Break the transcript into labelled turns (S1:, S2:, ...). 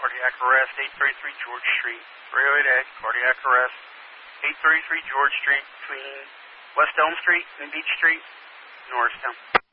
S1: cardiac arrest, 833 George Street. 308, cardiac arrest, 833 George Street between West Elm Street and Beach Street, Norristown.